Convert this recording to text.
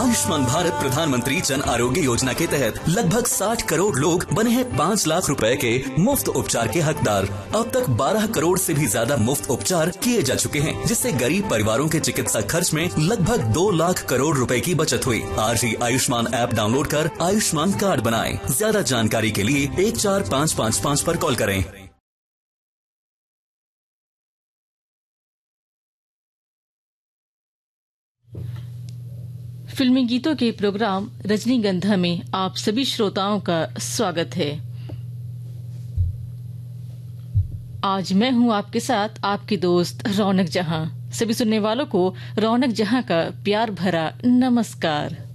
आयुष्मान भारत प्रधानमंत्री जन आरोग्य योजना के तहत लगभग 60 करोड़ लोग बने हैं 5 लाख रुपए के मुफ्त उपचार के हकदार। अब तक 12 करोड़ से भी ज्यादा मुफ्त उपचार किए जा चुके हैं, जिससे गरीब परिवारों के चिकित्सा खर्च में लगभग 2 लाख करोड़ रुपए की बचत हुई। आज ही आयुष्मान ऐप डाउनलोड कर आयुष्मान कार्ड बनाएं। ज्यादा जानकारी के लिए 14555 पर कॉल करें। फिल्मी गीतों के प्रोग्राम रजनीगंधा में आप सभी श्रोताओं का स्वागत है। आज मैं हूं आपके साथ आपकी दोस्त रौनक जहां। सभी सुनने वालों को रौनक जहां का प्यार भरा नमस्कार।